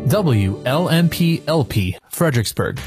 WLMP-LP, Fredericksburg.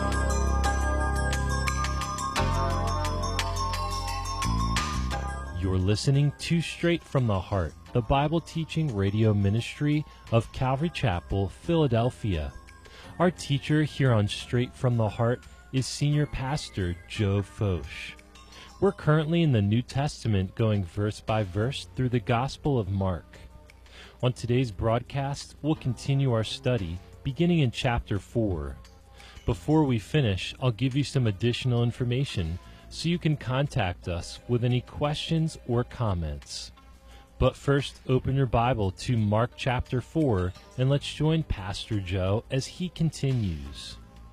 You're listening to Straight from the Heart, the Bible teaching radio ministry of Calvary Chapel, Philadelphia. Our teacher here on Straight from the Heart is Senior Pastor Joe Focht. We're currently in the New Testament going verse by verse through the Gospel of Mark. On today's broadcast, we'll continue our study beginning in chapter 4. Before we finish, I'll give you some additional information so you can contact us with any questions or comments. But first, open your Bible to Mark chapter 4, and let's join Pastor Joe as he continues.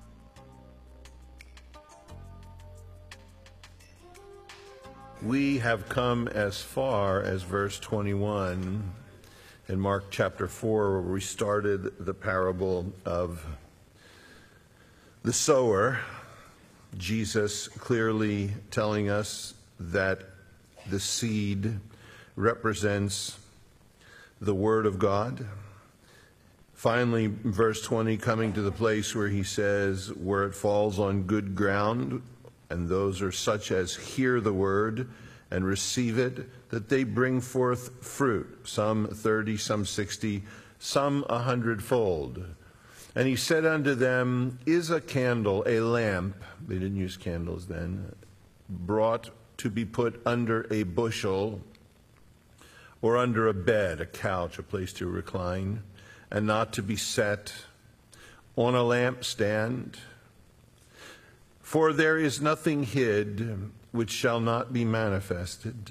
We have come as far as verse 21 in Mark chapter 4, where we started the parable of the sower. Jesus clearly telling us that the seed represents the Word of God. Finally, verse 20, coming to the place where he says, where it falls on good ground, and those are such as hear the word and receive it, that they bring forth fruit, some 30, some 60, some 100-fold. And he said unto them, is a candle, a lamp, they didn't use candles then, brought to be put under a bushel or under a bed, a couch, a place to recline, and not to be set on a lampstand? For there is nothing hid which shall not be manifested,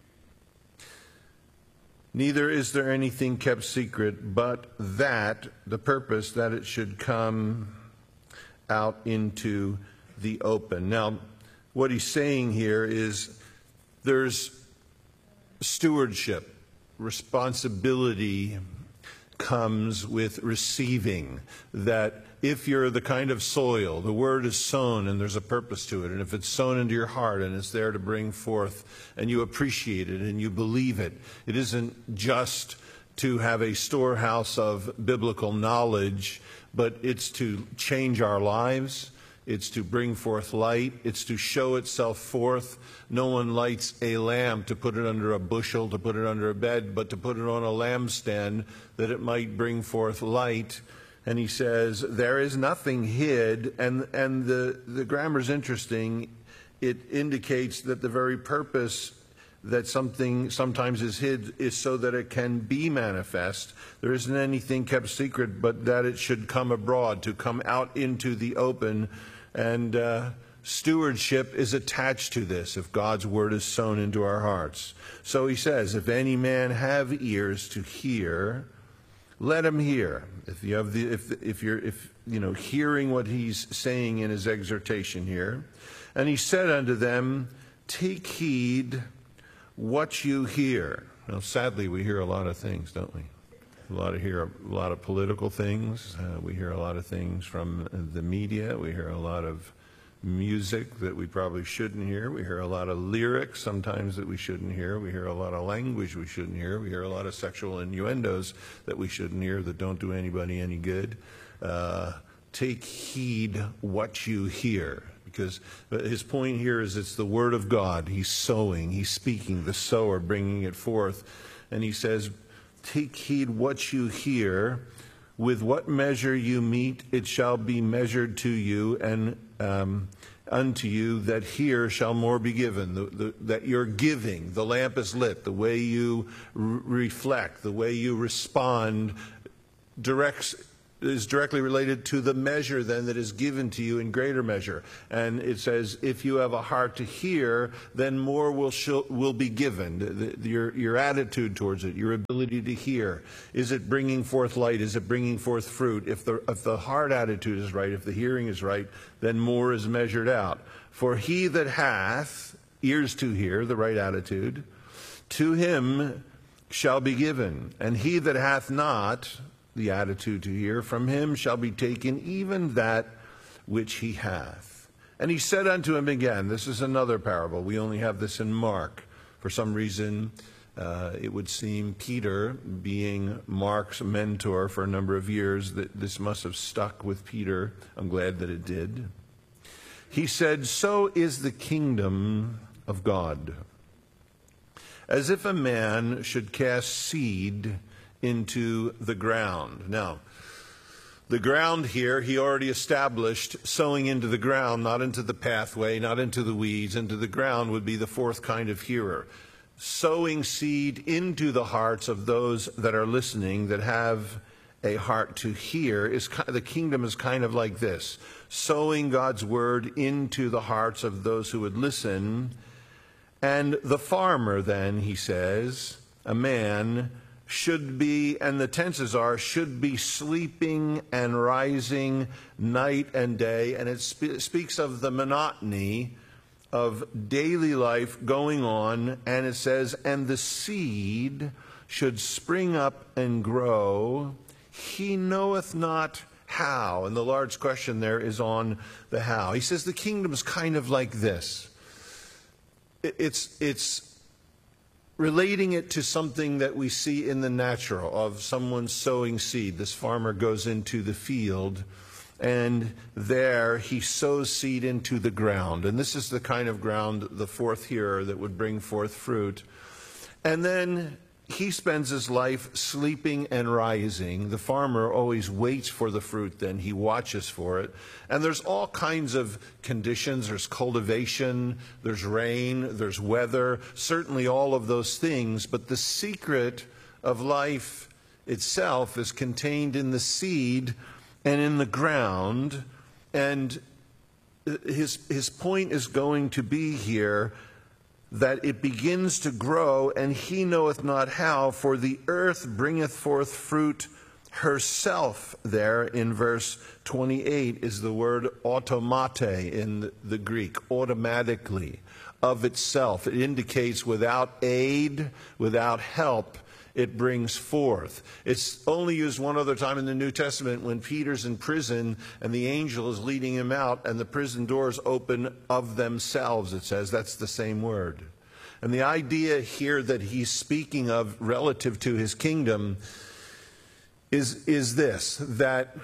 neither is there anything kept secret, but that, the purpose, that it should come out into the open. Now, what he's saying here is there's stewardship, responsibility comes with receiving, that if you're the kind of soil, the word is sown and there's a purpose to it, and if it's sown into your heart and it's there to bring forth and you appreciate it and you believe it, it isn't just to have a storehouse of biblical knowledge, but it's to change our lives. It's to bring forth light. It's to show itself forth. No one lights a lamp to put it under a bushel, to put it under a bed, but to put it on a lampstand that it might bring forth light. And he says, there is nothing hid. And the grammar's interesting. It indicates that the very purpose that something sometimes is hid is so that it can be manifest. There isn't anything kept secret, but that it should come abroad, to come out into the open. And stewardship is attached to this if God's word is sown into our hearts. So he says, if any man have ears to hear, let him hear. If you have if you're hearing what he's saying in his exhortation here. And he said unto them, take heed what you hear. Now, sadly, we hear a lot of things, don't we? Hear a lot of political things. We hear a lot of things from the media. We hear a lot of music that we probably shouldn't hear. We hear a lot of lyrics sometimes that we shouldn't hear. We hear a lot of language we shouldn't hear. We hear a lot of sexual innuendos that we shouldn't hear, that don't do anybody any good. Take heed what you hear. Because his point here is it's the Word of God. He's sowing, he's speaking, the sower bringing it forth. And he says, take heed what you hear. With what measure you meet, it shall be measured to you, and unto you that hear shall more be given. That you're giving, the lamp is lit, the way you reflect, the way you respond is directly related to the measure then that is given to you in greater measure. And it says, if you have a heart to hear, then more will be given. Your attitude towards it, your ability to hear. Is it bringing forth light? Is it bringing forth fruit? If the heart attitude is right, if the hearing is right, then more is measured out. For he that hath ears to hear, the right attitude, to him shall be given. And he that hath not the attitude to hear, from him shall be taken even that which he hath. And he said unto him again, this is another parable. We only have this in Mark. For some reason, It would seem Peter, being Mark's mentor for a number of years, that this must have stuck with Peter. I'm glad that it did. He said, "So is the kingdom of God. As if a man should cast seed into the ground." Now, the ground here, he already established sowing into the ground, not into the pathway, not into the weeds, into the ground would be the fourth kind of hearer. Sowing seed into the hearts of those that are listening, that have a heart to hear, is the kingdom is kind of like this. Sowing God's word into the hearts of those who would listen. And the farmer then, he says, a man, should be, and the tenses are, should be sleeping and rising night and day. And it speaks of the monotony of daily life going on. And it says, and the seed should spring up and grow. He knoweth not how. And the large question there is on the how. He says the kingdom is kind of like this. It's relating it to something that we see in the natural of someone sowing seed. This farmer goes into the field, and there he sows seed into the ground. And this is the kind of ground, the fourth hearer, that would bring forth fruit. And then he spends his life sleeping and rising. The farmer always waits for the fruit, then he watches for it. And there's all kinds of conditions. There's cultivation, there's rain, there's weather, certainly all of those things. But the secret of life itself is contained in the seed and in the ground. And his point is going to be here that it begins to grow, and he knoweth not how, for the earth bringeth forth fruit herself. There in verse 28 is the word automate in the Greek, automatically, of itself. It indicates without aid, without help, it brings forth. It's only used one other time in the New Testament when Peter's in prison and the angel is leading him out and the prison doors open of themselves, it says. That's the same word. And the idea here that he's speaking of relative to his kingdom is this, that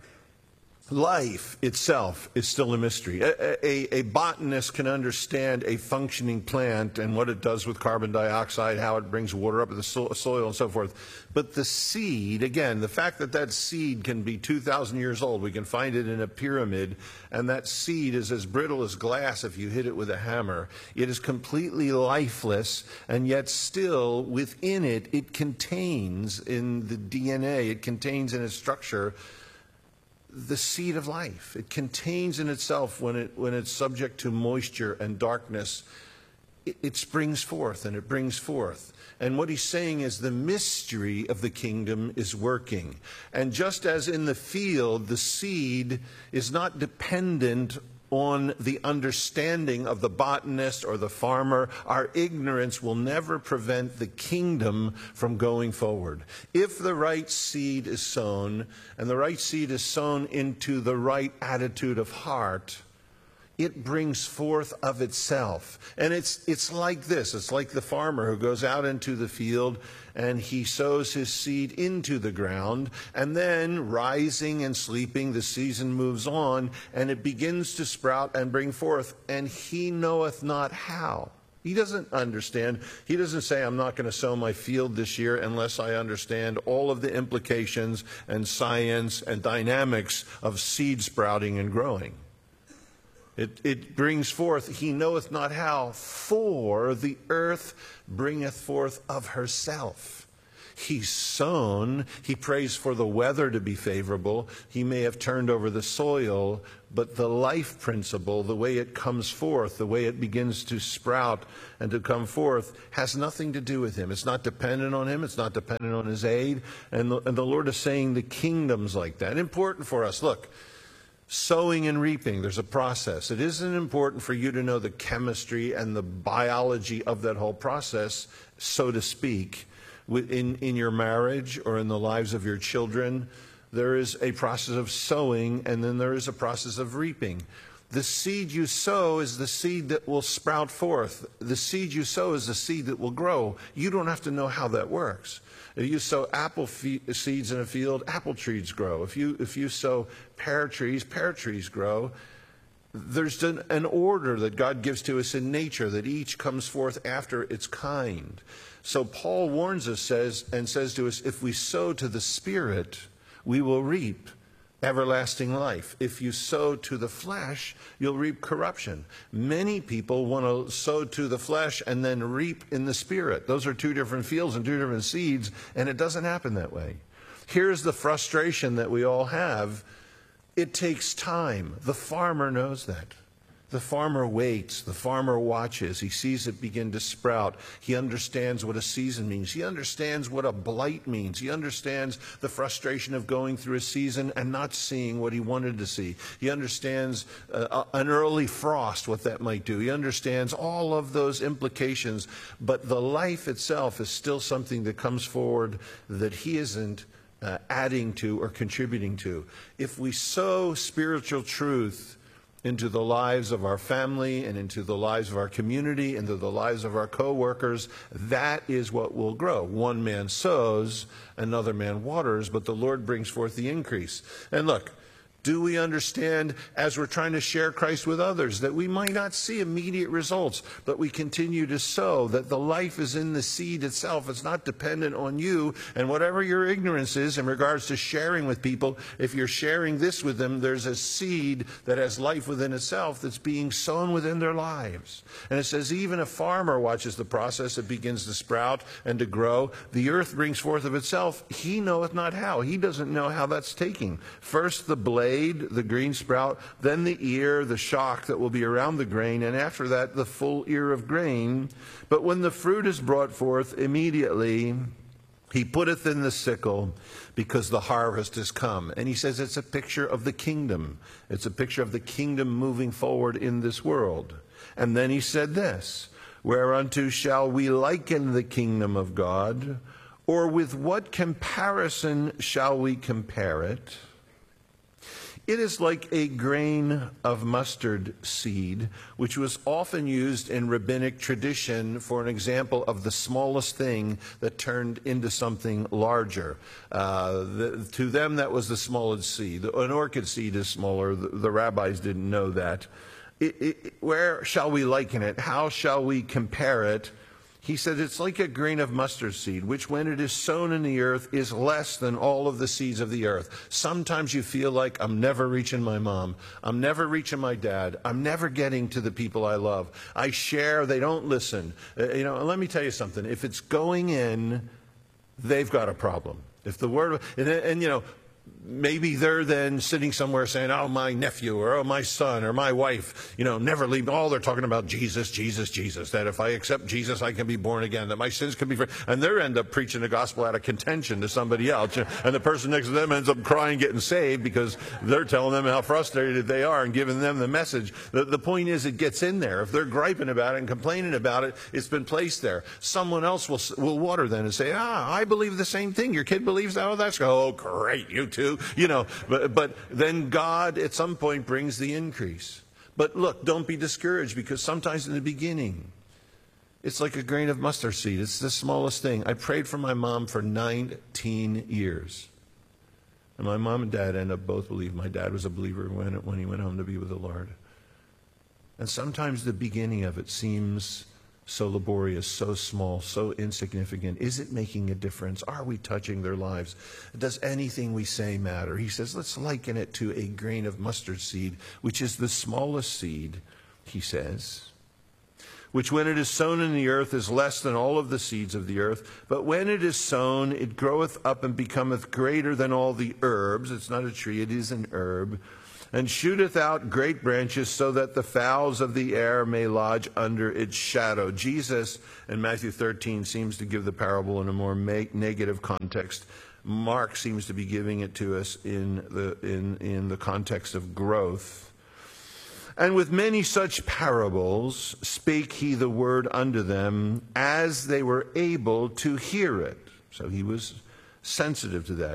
life itself is still a mystery. A botanist can understand a functioning plant and what it does with carbon dioxide, how it brings water up to the soil and so forth. But the seed, again, the fact that that seed can be 2,000 years old, we can find it in a pyramid, and that seed is as brittle as glass if you hit it with a hammer. It is completely lifeless, and yet still within it, it contains in the DNA, it contains in its structure the seed of life. It contains in itself, when it's subject to moisture and darkness, it springs forth and it brings forth. And what he's saying is the mystery of the kingdom is working. And just as in the field, the seed is not dependent on the understanding of the botanist or the farmer, our ignorance will never prevent the kingdom from going forward. If the right seed is sown, and the right seed is sown into the right attitude of heart, it brings forth of itself. And it's like this. It's like the farmer who goes out into the field and he sows his seed into the ground, and then rising and sleeping, the season moves on, and it begins to sprout and bring forth, and he knoweth not how. He doesn't understand. He doesn't say, I'm not going to sow my field this year unless I understand all of the implications and science and dynamics of seed sprouting and growing. It brings forth, he knoweth not how, for the earth bringeth forth of herself. He's sown, he prays for the weather to be favorable, he may have turned over the soil, but the life principle, the way it comes forth, the way it begins to sprout and to come forth, has nothing to do with him. It's not dependent on him, it's not dependent on his aid, and the Lord is saying the kingdom's like that. Important for us, look. Sowing and reaping, there's a process. It isn't important for you to know the chemistry and the biology of that whole process, so to speak. In your marriage or in the lives of your children, there is a process of sowing, and then there is a process of reaping. The seed you sow is the seed that will sprout forth. The seed you sow is the seed that will grow. You don't have to know how that works. If you sow apple seeds in a field, apple trees grow. If you sow pear trees grow. There's an order that God gives to us in nature, that each comes forth after its kind. So Paul warns us, says to us, if we sow to the Spirit, we will reap everlasting life. If you sow to the flesh, you'll reap corruption. Many people want to sow to the flesh and then reap in the Spirit. Those are two different fields and two different seeds, and it doesn't happen that way. Here's the frustration that we all have. It takes time. The farmer knows that. The farmer waits. The farmer watches. He sees it begin to sprout. He understands what a season means. He understands what a blight means. He understands the frustration of going through a season and not seeing what he wanted to see. He understands an early frost, what that might do. He understands all of those implications. But the life itself is still something that comes forward that he isn't adding to or contributing to. If we sow spiritual truth into the lives of our family and into the lives of our community, into the lives of our co-workers, that is what will grow. One man sows, another man waters, but the Lord brings forth the increase. And look, do we understand, as we're trying to share Christ with others, that we might not see immediate results, but we continue to sow, that the life is in the seed itself. It's not dependent on you. And whatever your ignorance is in regards to sharing with people, if you're sharing this with them, there's a seed that has life within itself that's being sown within their lives. And it says, even a farmer watches the process. It begins to sprout and to grow. The earth brings forth of itself. He knoweth not how. He doesn't know how that's taking. First the blade, the green sprout, then the ear, the shock that will be around the grain, and after that the full ear of grain. But when the fruit is brought forth, immediately he putteth in the sickle, because the harvest is come. And he says it's a picture of the kingdom. It's a picture of the kingdom moving forward in this world. And then he said this, whereunto shall we liken the kingdom of God? Or with what comparison shall we compare it? It is like a grain of mustard seed, which was often used in rabbinic tradition for an example of the smallest thing that turned into something larger. To them, that was the smallest seed. An orchid seed is smaller. The rabbis didn't know that. Where shall we liken it? How shall we compare it? He said it's like a grain of mustard seed, which when it is sown in the earth is less than all of the seeds of the earth. Sometimes you feel like, I'm never reaching my mom. I'm never reaching my dad. I'm never getting to the people I love. I share, they don't listen. Let me tell you something. If it's going in, they've got a problem. If the word, maybe they're then sitting somewhere saying, oh, my nephew, or oh, my son, or my wife, never leave. All they're talking about Jesus, Jesus, Jesus, that if I accept Jesus, I can be born again, that my sins can be forgiven. And they end up preaching the gospel out of contention to somebody else. And the person next to them ends up crying, getting saved, because they're telling them how frustrated they are and giving them the message. The point is, it gets in there. If they're griping about it and complaining about it, it's been placed there. Someone else will water them and say, I believe the same thing. Your kid believes that. Oh, that's, oh, great, you too. But then God at some point brings the increase. But look, don't be discouraged, because sometimes in the beginning, it's like a grain of mustard seed. It's the smallest thing. I prayed for my mom for 19 years. And my mom and dad ended up both believing. My dad was a believer when he went home to be with the Lord. And sometimes the beginning of it seems so laborious, so small, so insignificant. Is it making a difference? Are we touching their lives? Does anything we say matter? He says, let's liken it to a grain of mustard seed, which is the smallest seed, he says, which when it is sown in the earth is less than all of the seeds of the earth. But when it is sown, it groweth up and becometh greater than all the herbs. It's not a tree, it is an herb. And shooteth out great branches, so that the fowls of the air may lodge under its shadow. Jesus in Matthew 13 seems to give the parable in a more negative context. Mark seems to be giving it to us in the context of growth. And with many such parables spake he the word unto them, as they were able to hear it. So he was sensitive to that.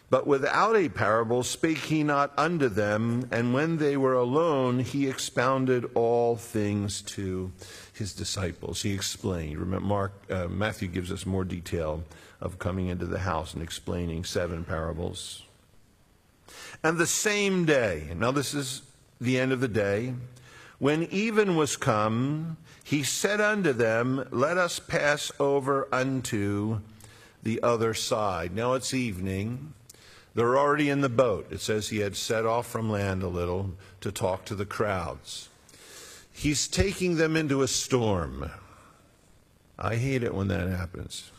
But without a parable spake he not unto them, and when they were alone, he expounded all things to his disciples. He explained. Remember, Matthew gives us more detail of coming into the house and explaining 7 parables. And the same day, now this is the end of the day, when even was come, he said unto them, let us pass over unto the other side. Now it's evening. They're already in the boat. It says he had set off from land a little to talk to the crowds. He's taking them into a storm. I hate it when that happens.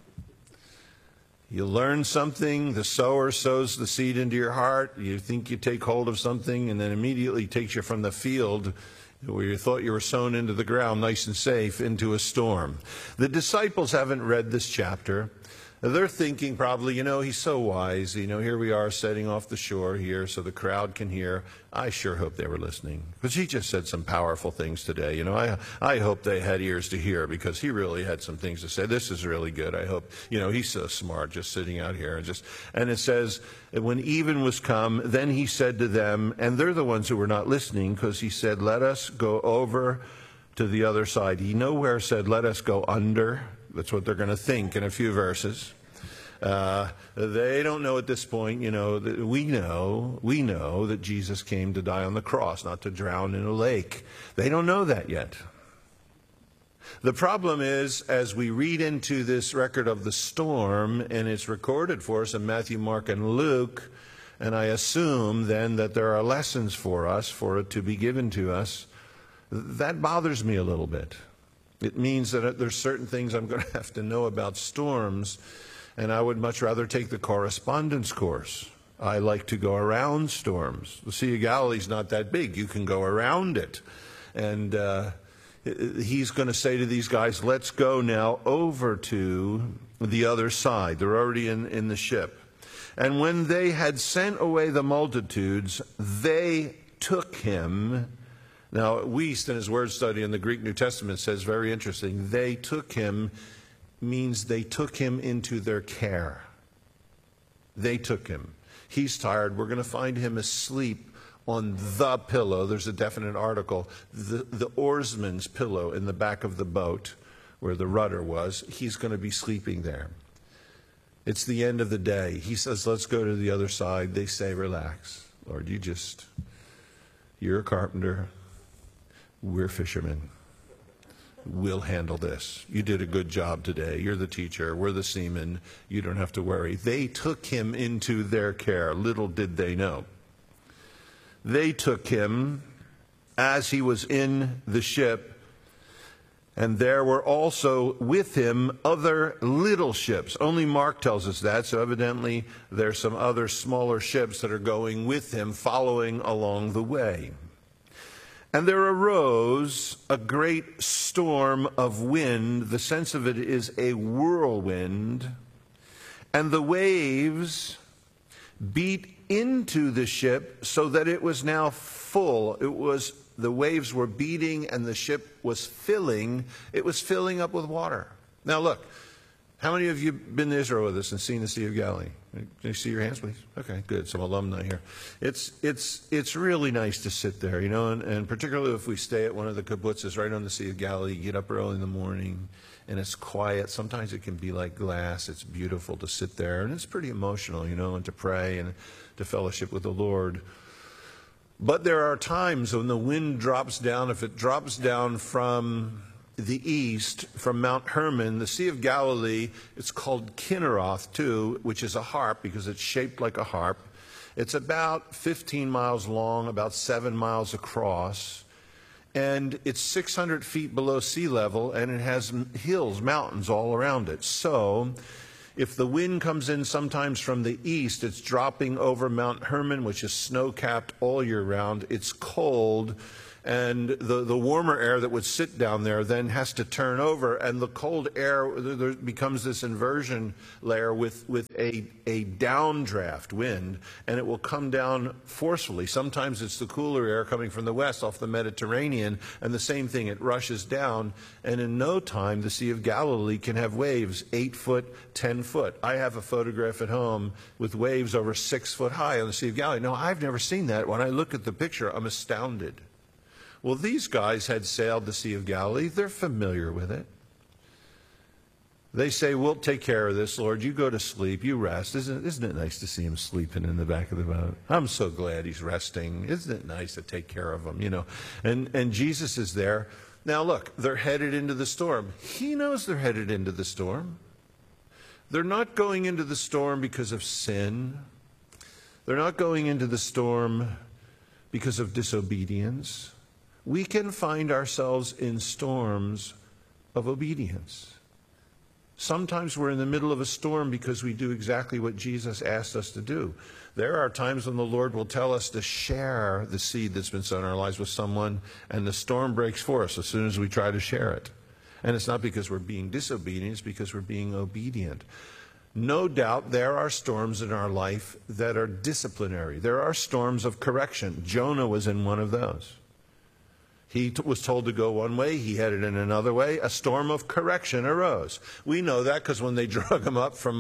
You learn something, the sower sows the seed into your heart, you think you take hold of something, and then immediately takes you from the field where you thought you were sown into the ground nice and safe into a storm. The disciples haven't read this chapter. They're thinking probably, he's so wise. Here we are setting off the shore here so the crowd can hear. I sure hope they were listening, because he just said some powerful things today. I hope they had ears to hear, because he really had some things to say. This is really good. I hope, he's so smart just sitting out here. And it says, when even was come, then he said to them, and they're the ones who were not listening, because he said, let us go over to the other side. He nowhere said, let us go under. That's what they're going to think in a few verses. They don't know at this point, that we know that Jesus came to die on the cross, not to drown in a lake. They don't know that yet. The problem is, as we read into this record of the storm, and it's recorded for us in Matthew, Mark, and Luke, and I assume then that there are lessons for us, for it to be given to us, that bothers me a little bit. It means that there's certain things I'm going to have to know about storms, and I would much rather take the correspondence course. I like to go around storms. The Sea of Galilee's not that big. You can go around it. And he's going to say to these guys, let's go now over to the other side. They're already in the ship. And when they had sent away the multitudes, they took him. Now, Wiest in his word study in the Greek New Testament says, very interesting, they took him means they took him into their care. They took him. He's tired. We're going to find him asleep on the pillow. There's a definite article. The oarsman's pillow in the back of the boat where the rudder was. He's going to be sleeping there. It's the end of the day. He says, let's go to the other side. They say, relax. Lord, you're a carpenter. We're fishermen. We'll handle this. You did a good job today. You're the teacher. We're the seamen. You don't have to worry. They took him into their care. Little did they know. They took him as he was in the ship, and there were also with him other little ships. Only Mark tells us that, so evidently there's some other smaller ships that are going with him, following along the way. And there arose a great storm of wind. The sense of it is a whirlwind. And the waves beat into the ship so that it was now full. The waves were beating and the ship was filling. It was filling up with water. Now look, how many of you have been to Israel with us and seen the Sea of Galilee? Can you see your hands, please? Okay, good. Some alumni here. It's really nice to sit there, and particularly if we stay at one of the kibbutzes right on the Sea of Galilee, you get up early in the morning, and it's quiet. Sometimes it can be like glass. It's beautiful to sit there, and it's pretty emotional, and to pray and to fellowship with the Lord. But there are times when the wind drops down. If it drops down from the east, from Mount Hermon, the Sea of Galilee, it's called Kinneroth too, which is a harp because it's shaped like a harp. It's about 15 miles long, about 7 miles across, and it's 600 feet below sea level, and it has hills, mountains all around it. So if the wind comes in sometimes from the east, it's dropping over Mount Hermon, which is snow-capped all year round. It's cold. and the warmer air that would sit down there then has to turn over, and the cold air, there becomes this inversion layer with a downdraft wind, and it will come down forcefully. Sometimes it's the cooler air coming from the west off the Mediterranean, and the same thing, it rushes down, and in no time the Sea of Galilee can have waves 8 foot, 10 foot. I have a photograph at home with waves over 6 foot high on the Sea of Galilee. No, I've never seen that. When I look at the picture, I'm astounded. Well, these guys had sailed the Sea of Galilee. They're familiar with it. They say, we'll take care of this, Lord. You go to sleep. You rest. Isn't it nice to see him sleeping in the back of the boat? I'm so glad he's resting. Isn't it nice to take care of him, you know? And Jesus is there. Now, look, they're headed into the storm. He knows they're headed into the storm. They're not going into the storm because of sin. They're not going into the storm because of disobedience. We can find ourselves in storms of obedience. Sometimes we're in the middle of a storm because we do exactly what Jesus asked us to do. There are times when the Lord will tell us to share the seed that's been sown in our lives with someone, and the storm breaks for us as soon as we try to share it. And it's not because we're being disobedient, it's because we're being obedient. No doubt there are storms in our life that are disciplinary. There are storms of correction. Jonah was in one of those. He was told to go one way, he headed in another way. A storm of correction arose. We know that because when they drug him up from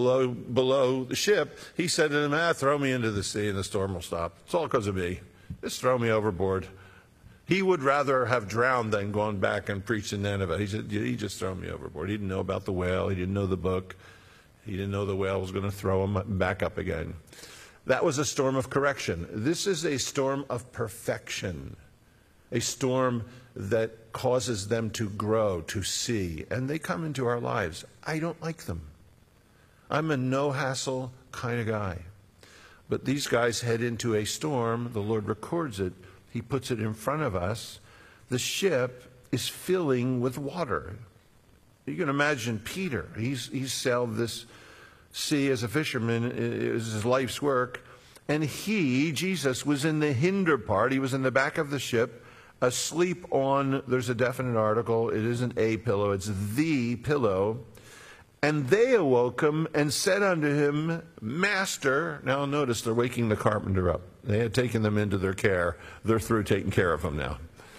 below the ship, he said to them, throw me into the sea and the storm will stop. It's all because of me. Just throw me overboard. He would rather have drowned than gone back and preached in Nineveh. He said, he just throw me overboard. He didn't know about the whale. He didn't know the book. He didn't know the whale was going to throw him back up again. That was a storm of correction. This is a storm of perfection. A storm that causes them to grow, to see, and they come into our lives. I don't like them. I'm a no-hassle kind of guy. But these guys head into a storm. The Lord records it. He puts it in front of us. The ship is filling with water. You can imagine Peter. He's sailed this sea as a fisherman. It was his life's work. And he, Jesus, was in the hinder part. He was in the back of the ship, asleep on, there's a definite article, it isn't a pillow, it's the pillow. And they awoke him and said unto him, Master. Now notice they're waking the carpenter up. They had taken them into their care. They're through taking care of him now.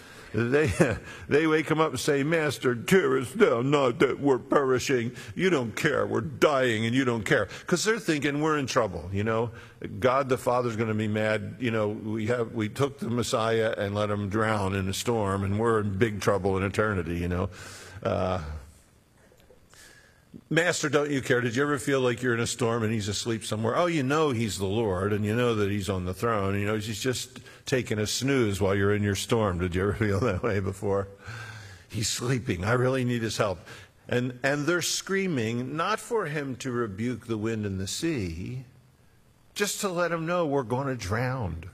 They wake him up and say, Master, carest thou not that we're perishing? You don't care. We're dying and you don't care. Because they're thinking we're in trouble, you know. God the Father's going to be mad. You know, we took the Messiah and let him drown in a storm, and we're in big trouble in eternity, you know. Master, don't you care? Did you ever feel like you're in a storm and he's asleep somewhere? Oh, you know he's the Lord, and you know that he's on the throne. You know, he's just taking a snooze while you're in your storm. Did you ever feel that way before? He's sleeping. I really need his help. And they're screaming, not for him to rebuke the wind and the sea, just to let him know we're going to drown.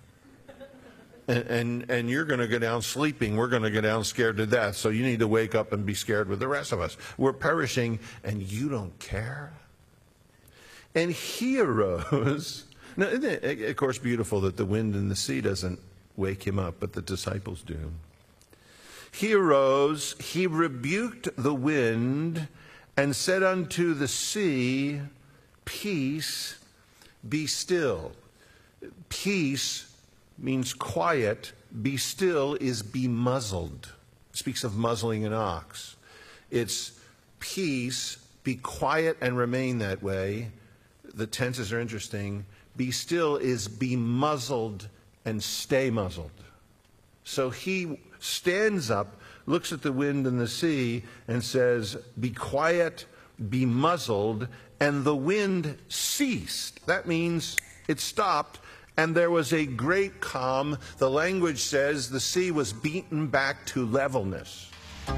And you're going to go down sleeping. We're going to go down scared to death. So you need to wake up and be scared with the rest of us. We're perishing, and you don't care? And he arose. Now, isn't it, of course, beautiful that the wind and the sea doesn't wake him up, but the disciples do. He arose, he rebuked the wind, and said unto the sea, Peace, be still. Peace means quiet. Be still is be muzzled. It speaks of muzzling an ox. It's peace, be quiet and remain that way. The tenses are interesting. Be still is be muzzled and stay muzzled. So he stands up, looks at the wind and the sea, and says, be quiet, be muzzled, and the wind ceased. That means it stopped. And there was a great calm. The language says the sea was beaten back to levelness.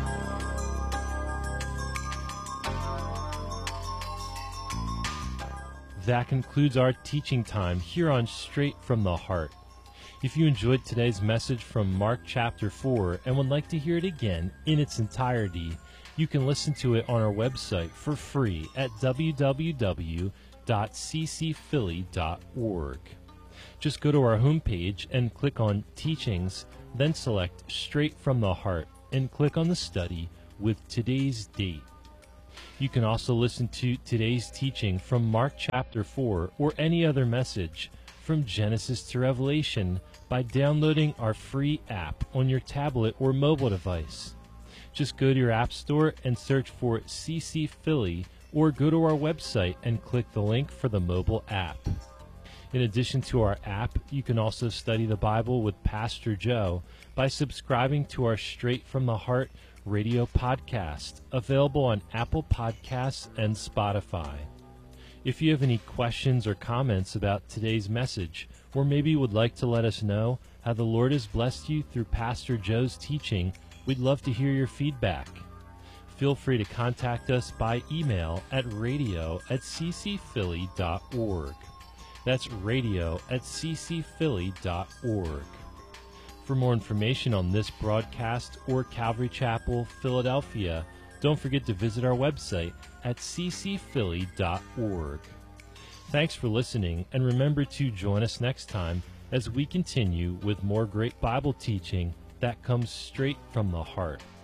That concludes our teaching time here on Straight from the Heart. If you enjoyed today's message from Mark chapter 4 and would like to hear it again in its entirety, you can listen to it on our website for free at www.ccphilly.org. Just go to our homepage and click on Teachings, then select Straight from the Heart and click on the study with today's date. You can also listen to today's teaching from Mark chapter 4 or any other message from Genesis to Revelation by downloading our free app on your tablet or mobile device. Just go to your app store and search for CC Philly or go to our website and click the link for the mobile app. In addition to our app, you can also study the Bible with Pastor Joe by subscribing to our Straight from the Heart radio podcast, available on Apple Podcasts and Spotify. If you have any questions or comments about today's message, or maybe would like to let us know how the Lord has blessed you through Pastor Joe's teaching, we'd love to hear your feedback. Feel free to contact us by email at radio@ccphilly.org. That's radio@ccphilly.org. For more information on this broadcast or Calvary Chapel, Philadelphia, don't forget to visit our website at ccphilly.org. Thanks for listening, and remember to join us next time as we continue with more great Bible teaching that comes straight from the heart.